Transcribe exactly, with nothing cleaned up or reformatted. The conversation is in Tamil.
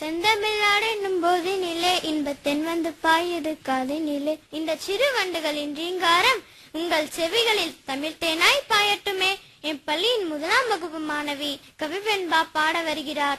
செந்தமிழ்நாடு என்னும் போதினிலே இன்பத்தென் வந்து பாயுது காதினிலே. இந்த சிறு வண்டுகளின் ரீங்காரம் உங்கள் செவிகளில் தமிழ் தேனாய் பாயட்டுமே. என் பள்ளியின் முதலாம் வகுப்பு மாணவி கவிவெண்பா பாட வருகிறார்.